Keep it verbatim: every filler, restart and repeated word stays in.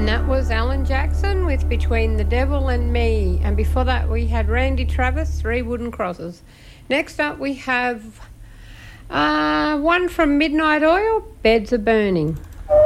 And that was Alan Jackson with Between the Devil and Me. And before that we had Randy Travis, Three Wooden Crosses. Next up we have uh, one from Midnight Oil, Beds Are Burning.